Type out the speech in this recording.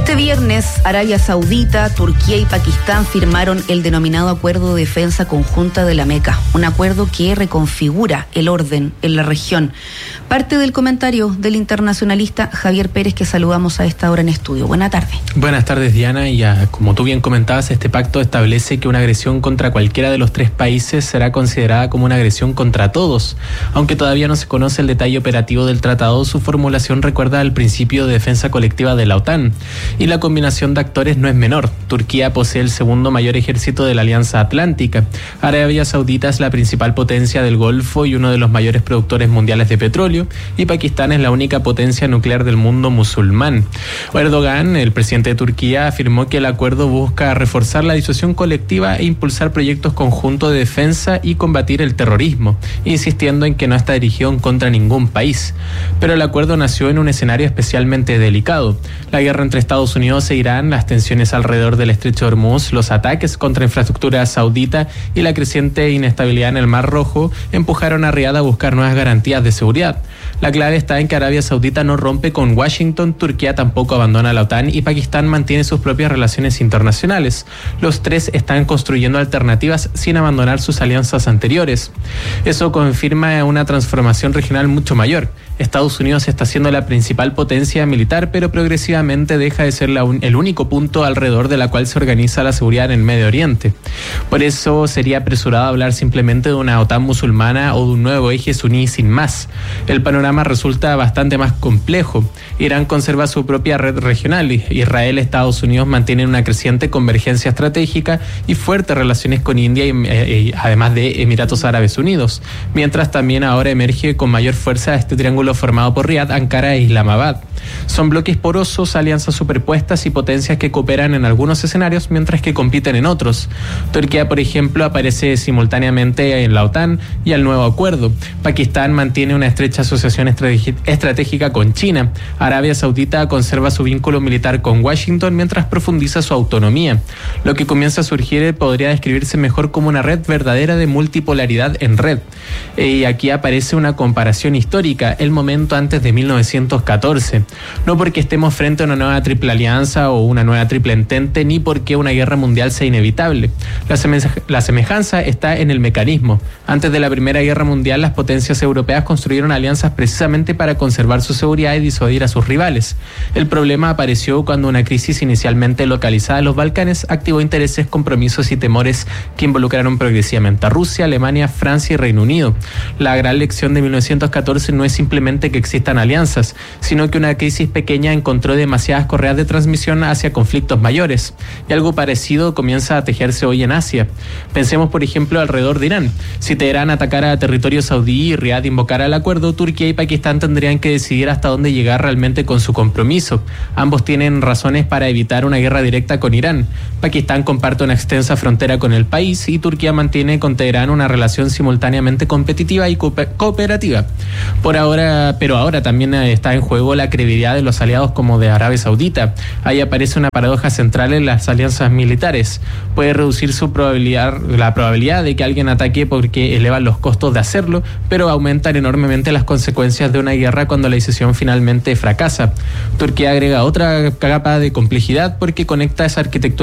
Este viernes, Arabia Saudita, Turquía y Pakistán firmaron el denominado Acuerdo de Defensa Conjunta de la Meca, un acuerdo que reconfigura el orden en la región. Parte del comentario del internacionalista Javier Pérez, que saludamos a esta hora en estudio. Buenas tardes. Buenas tardes, Diana. Y como tú bien comentabas, este pacto establece que una agresión contra cualquiera de los tres países será considerada como una agresión contra todos. Aunque todavía no se conoce el detalle operativo del tratado, su formulación recuerda al principio de defensa colectiva de la OTAN. Y la combinación de actores no es menor. Turquía posee el segundo mayor ejército de la Alianza Atlántica. Arabia Saudita es la principal potencia del Golfo y uno de los mayores productores mundiales de petróleo. Y Pakistán es la única potencia nuclear del mundo musulmán. Erdogan, el presidente de Turquía, afirmó que el acuerdo busca reforzar la disuasión colectiva e impulsar proyectos conjuntos de defensa y combatir el terrorismo, insistiendo en que no está dirigido contra ningún país. Pero el acuerdo nació en un escenario especialmente delicado. La guerra entre Estados Unidos e Irán, las tensiones alrededor del estrecho de Hormuz, los ataques contra infraestructura saudita y la creciente inestabilidad en el Mar Rojo empujaron a Riad a buscar nuevas garantías de seguridad. La clave está en que Arabia Saudita no rompe con Washington, Turquía tampoco abandona la OTAN y Pakistán mantiene sus propias relaciones internacionales. Los tres están construyendo alternativas sin abandonar sus alianzas anteriores. Eso confirma una transformación regional mucho mayor. Estados Unidos está siendo la principal potencia militar, pero progresivamente deja de ser el único punto alrededor de la cual se organiza la seguridad en el Medio Oriente. Por eso sería apresurado hablar simplemente de una OTAN musulmana o de un nuevo eje suní sin más. El panorama resulta bastante más complejo. Irán conserva su propia red regional. Israel y Estados Unidos mantienen una creciente convergencia estratégica y fuertes relaciones con India y además de Emiratos Árabes Unidos. Mientras también ahora emerge con mayor fuerza este triángulo formado por Riad, Ankara e Islamabad. Son bloques porosos, alianzas superpuestas y potencias que cooperan en algunos escenarios mientras que compiten en otros. Turquía, por ejemplo, aparece simultáneamente en la OTAN y al nuevo acuerdo. Pakistán mantiene una estrecha asociación estratégica con China. Arabia Saudita conserva su vínculo militar con Washington mientras profundiza su autonomía. Lo que comienza a surgir podría describirse mejor como una red verdadera de multipolaridad en red. Y aquí aparece una comparación histórica, el momento antes de 1914. No porque estemos frente a una nueva triple alianza o una nueva triple entente, ni porque una guerra mundial sea inevitable. La semejanza está en el mecanismo. Antes de la Primera Guerra Mundial, las potencias europeas construyeron alianzas precisamente para conservar su seguridad y disuadir a sus rivales. El problema apareció cuando una crisis inicialmente localizada en los Balcanes activó intereses, compromisos y temores que involucraron progresivamente a Rusia, Alemania, Francia y Reino Unido. La gran lección de 1914 no es simplemente que existan alianzas, sino que una crisis pequeña encontró demasiadas correas de transmisión hacia conflictos mayores. Y algo parecido comienza a tejerse hoy en Asia. Pensemos, por ejemplo, alrededor de Irán. Si Teherán atacara a territorio saudí y Riad invocara el acuerdo, Turquía y Pakistán tendrían que decidir hasta dónde llegar realmente con su compromiso. Ambos tienen razones para evitar una guerra directa con Irán. Pakistán comparte una extensa frontera con el país y Turquía mantiene con Teherán una relación simultáneamente competitiva y cooperativa. Pero ahora también está en juego la credibilidad de los aliados como de Arabia Saudita. Ahí aparece una paradoja central en las alianzas militares. Puede reducir la probabilidad de que alguien ataque porque elevan los costos de hacerlo, pero aumentan enormemente las consecuencias de una guerra cuando la decisión finalmente fracasa. Turquía agrega otra capa de complejidad porque conecta esa arquitectura